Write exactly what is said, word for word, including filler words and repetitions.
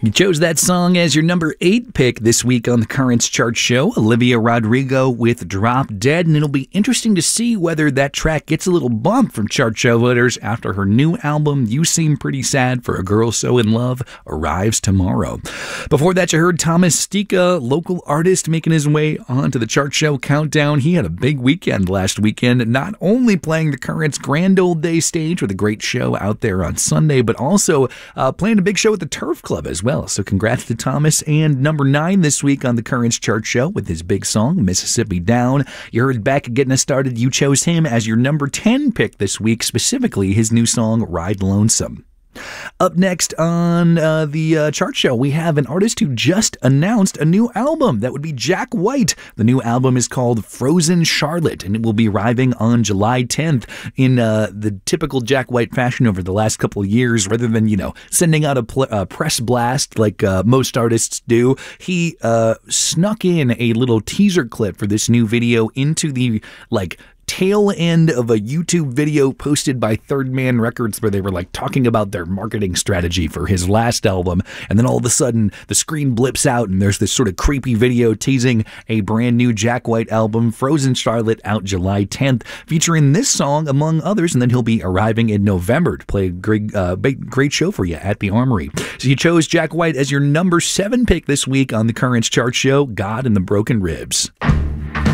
You chose that song as your number eight pick this week on the Currents Chart Show, Olivia Rodrigo with Drop Dead, and it'll be interesting to see whether that track gets a little bump from Chart Show voters after her new album, You Seem Pretty Sad for a Girl So in Love, arrives tomorrow. Before that, you heard Thomas Stika, local artist making his way onto the Chart Show countdown. He had a big weekend last weekend, not only playing the Currents Grand Old Day stage with a great show out there on Sunday, but also uh, playing a big show at the Turf Club as well. So congrats to Thomas. And number nine this week on the Currents Chart Show with his big song, Mississippi Down. You heard Beck getting us started. You chose him as your number ten pick this week, specifically his new song, Ride Lonesome. Up next on uh, the uh, chart show, we have an artist who just announced a new album. That would be Jack White. The new album is called Frozen Charlotte, and it will be arriving on July tenth in uh, the typical Jack White fashion over the last couple of years. Rather than, you know, sending out a, pl- a press blast like uh, most artists do, he uh, snuck in a little teaser clip for this new video into the, like, tail end of a YouTube video posted by Third Man Records where they were like talking about their marketing strategy for his last album, and then all of a sudden the screen blips out and there's this sort of creepy video teasing a brand new Jack White album, Frozen Charlotte, out July tenth, featuring this song among others, and then he'll be arriving in November to play a great, uh, great show for you at the Armory. So you chose Jack White as your number seven pick this week on the Currents Chart Show, God and the Broken Ribs.